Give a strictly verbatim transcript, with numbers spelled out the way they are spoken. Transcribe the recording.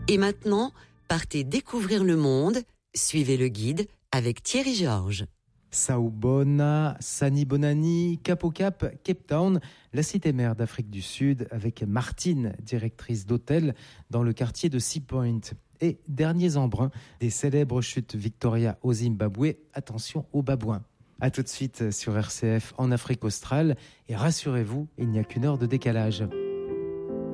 Et maintenant, partez découvrir le monde. Suivez le guide avec Thierry Georges. Saubona, Sani Bonani, Cap au Cap, Cape Town, la cité mère d'Afrique du Sud, avec Martine, directrice d'hôtel dans le quartier de Sea Point. Et derniers embruns des célèbres chutes Victoria au Zimbabwe, attention aux babouins. A tout de suite sur R C F en Afrique australe, et rassurez-vous, il n'y a qu'une heure de décalage.